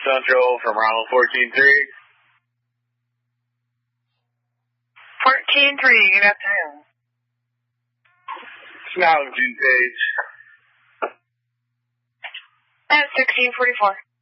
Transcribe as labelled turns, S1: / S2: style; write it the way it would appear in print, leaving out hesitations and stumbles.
S1: Central from Ronald 14-3.
S2: 14-3, good afternoon.
S1: Acknowledging page.
S2: At 1644.